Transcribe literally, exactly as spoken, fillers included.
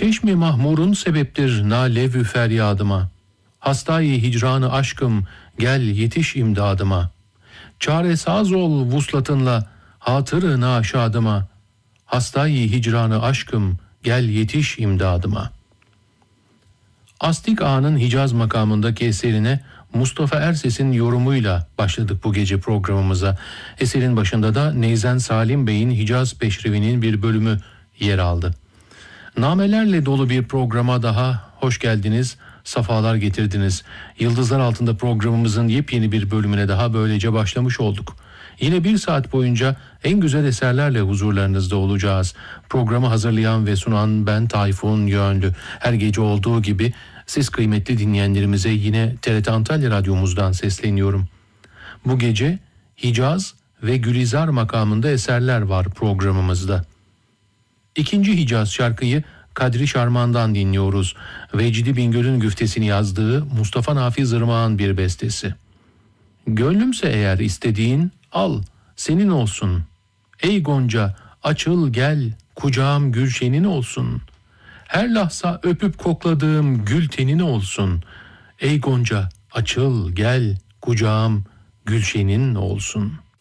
Çeşmi mahmurun sebeptir nalevü feryadıma. Hastayı hicranı aşkım, gel yetiş imdadıma. Çare saz ol vuslatınla, hatırı naşadıma. Hastayı hicranı aşkım, gel yetiş imdadıma. Astik Ağa'nın Hicaz makamındaki eserine Mustafa Erses'in yorumuyla başladık bu gece programımıza. Eserin başında da Neyzen Salim Bey'in Hicaz Peşrevi'nin bir bölümü yer aldı. Namelerle dolu bir programa daha hoş geldiniz, safalar getirdiniz. Yıldızlar Altında programımızın yepyeni bir bölümüne daha böylece başlamış olduk. Yine bir saat boyunca en güzel eserlerle huzurlarınızda olacağız. Programı hazırlayan ve sunan ben Tayfun Yönlü. Her gece olduğu gibi siz kıymetli dinleyenlerimize yine T R T Antalya Radyomuzdan sesleniyorum. Bu gece Hicaz ve Gülizar makamında eserler var programımızda. İkinci Hicaz şarkıyı Kadri Şarman'dan dinliyoruz. Vecdi Bingöl'ün güftesini yazdığı Mustafa Nafiz Irmak'ın bir bestesi. Gönlümse eğer istediğin al, senin olsun. Ey Gonca açıl gel, kucağım gülşenin olsun. Her lahza öpüp kokladığım gül tenin olsun. Ey Gonca açıl gel, kucağım gülşenin olsun.